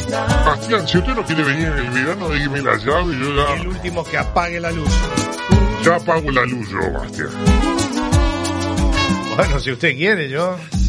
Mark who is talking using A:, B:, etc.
A: Bastián, si usted no quiere venir en el verano, dígame la llave, yo ya...
B: El último que apague la luz.
A: Ya apago la luz yo, Bastián.
B: Bueno, si usted quiere, yo...